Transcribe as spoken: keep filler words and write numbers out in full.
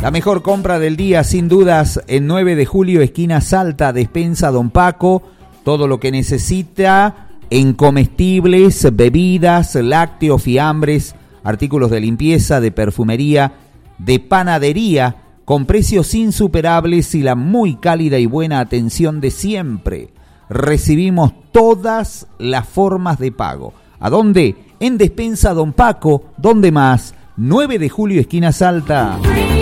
La mejor compra del día, sin dudas, en nueve de julio, esquina Salta, Despensa Don Paco. Todo lo que necesita en comestibles, bebidas, lácteos, fiambres, artículos de limpieza, de perfumería, de panadería, con precios insuperables y la muy cálida y buena atención de siempre. Recibimos todas las formas de pago. ¿A dónde? En Despensa Don Paco. ¿Dónde más? nueve de julio, esquina Salta.